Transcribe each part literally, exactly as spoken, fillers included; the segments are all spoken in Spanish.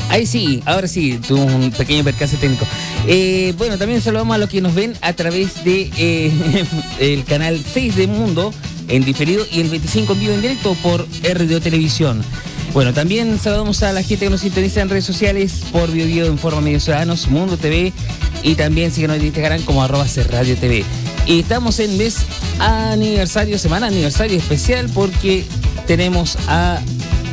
Ahí sí, ahora sí, tuvo un pequeño percance técnico. Eh, bueno, también saludamos a los que nos ven a través de eh, el canal seis de Mundo en diferido y el veinticinco en vivo en directo por R D O Televisión. Bueno, también saludamos a la gente que nos sintoniza en redes sociales por Bio Bio en forma Medios Ciudadanos, Mundo T V, y también síguenos en Instagram como arroba Radio T V. Y estamos en mes aniversario, semana aniversario especial, porque tenemos a...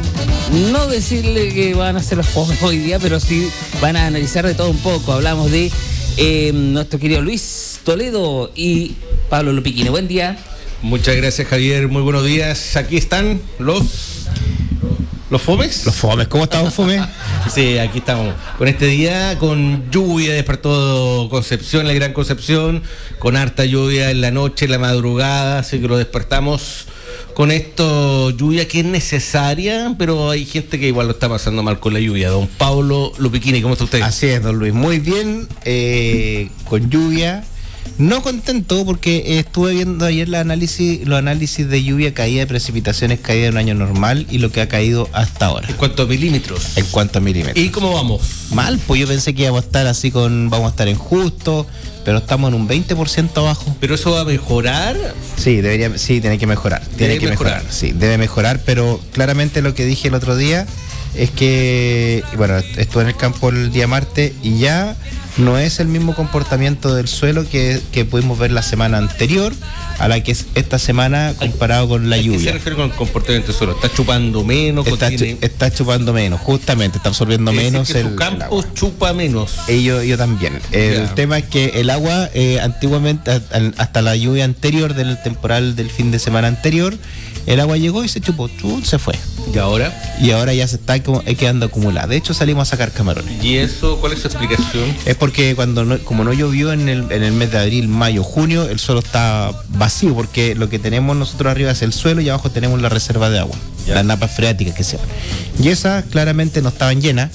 No decirle que van a hacer los juegos hoy día, pero sí van a analizar de todo un poco. Hablamos de eh, nuestro querido Luis Toledo y Pablo Lupiquine. Buen día. Muchas gracias, Javier. Muy buenos días. Aquí están los... ¿Los fomes? Los fomes. ¿Cómo estamos, fome? Sí, aquí estamos. Con este día, con lluvia, despertó Concepción, la Gran Concepción, con harta lluvia en la noche, en la madrugada, así que lo despertamos con esto, lluvia que es necesaria, pero hay gente que igual lo está pasando mal con la lluvia. Don Pablo Lupiquini, ¿cómo está usted? Así es, don Luis, muy bien, eh, con lluvia. No contento porque estuve viendo ayer la análisis, los análisis de lluvia, caída de precipitaciones, caída de un año normal y lo que ha caído hasta ahora. ¿En cuanto a milímetros? En cuanto a milímetros. ¿Y cómo vamos? Mal, pues yo pensé que íbamos a estar así con, vamos a estar en justo, pero estamos en un veinte por ciento abajo. ¿Pero eso va a mejorar? Sí, debería, sí, tiene que mejorar. Tiene Debe que mejorar. mejorar. Sí, debe mejorar, pero claramente lo que dije el otro día es que, bueno, estuve en el campo el día martes y ya no es el mismo comportamiento del suelo que, que pudimos ver la semana anterior a la que es esta semana comparado con la lluvia. ¿Qué se refiere con el comportamiento del suelo? ¿Está chupando menos? Está, tiene... chu- está chupando menos, justamente, está absorbiendo menos. Que el, su campo el agua. chupa menos. Y yo, yo también. El Ya. tema es que el agua, eh, antiguamente, hasta la lluvia anterior del temporal del fin de semana anterior, el agua llegó y se chupó, chum, se fue. ¿Y ahora? Y ahora ya se está como, eh, quedando acumulada. De hecho, salimos a sacar camarones. ¿Y eso cuál es su explicación? Es porque cuando no, como no llovió en el, en el mes de abril, mayo, junio, el suelo está vacío, porque lo que tenemos nosotros arriba es el suelo y abajo tenemos la reserva de agua, Ya. las napas freáticas que se llaman. Y esas claramente no estaban llenas,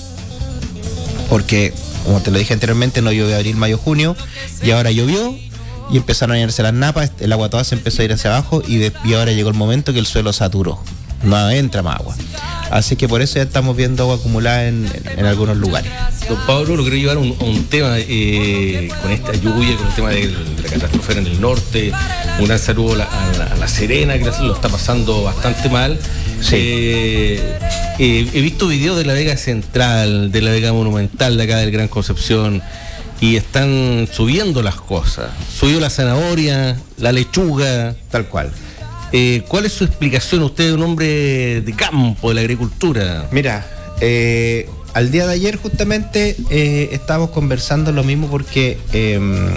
porque, como te lo dije anteriormente, no llovió abril, mayo, junio, y ahora llovió y empezaron a llenarse las napas, el agua toda se empezó a ir hacia abajo y, de, y ahora llegó el momento que el suelo saturó, no entra más agua. Así que por eso ya estamos viendo agua acumulada en, en, en algunos lugares. Don Pablo, lo quiero llevar a un, a un tema eh, con esta lluvia, con el tema de, de la catástrofe en el norte. Un gran saludo a la, a la, a la Serena, que lo está pasando bastante mal. Sí. Eh, eh, he visto videos de la Vega Central, de la Vega Monumental, de acá del Gran Concepción, y están subiendo las cosas. Subió la zanahoria, la lechuga. Tal cual. Eh, ¿Cuál es su explicación? Usted es un hombre de campo, de la agricultura. Mira, eh, al día de ayer justamente eh, estábamos conversando lo mismo porque eh,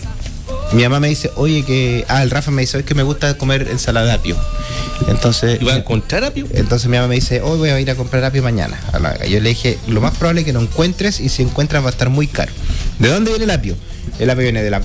mi mamá me dice, oye que... Ah, el Rafa me dice, oye que me gusta comer ensalada de apio. Entonces... ¿Y va a encontrar apio? Entonces mi mamá me dice, hoy voy a ir a comprar apio mañana. Yo le dije, lo más probable es que no encuentres y si encuentras va a estar muy caro. ¿De dónde viene el apio? El apio viene de la